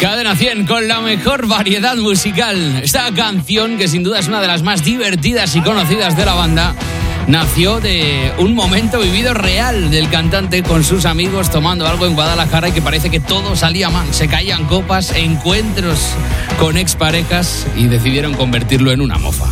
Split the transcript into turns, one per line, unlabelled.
Cadena 100 con la mejor variedad musical. Esta canción, que sin duda es una de las más divertidas y conocidas de la banda, nació de un momento vivido real del cantante con sus amigos tomando algo en Guadalajara y que parece que todo salía mal. Se caían copas, encuentros con exparejas y decidieron convertirlo en una mofa.